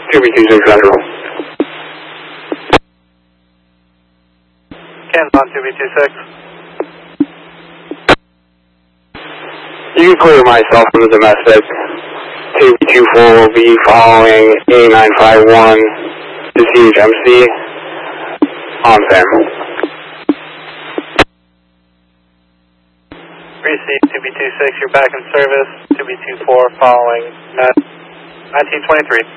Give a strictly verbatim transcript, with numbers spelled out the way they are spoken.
two B two six Central. Kansas on two B two six. You can clear myself from the domestic. two B two four will be following A nine five one to C H M C on Sam. Received two B two six, you're back in service. two B two four following Met nineteen twenty-three.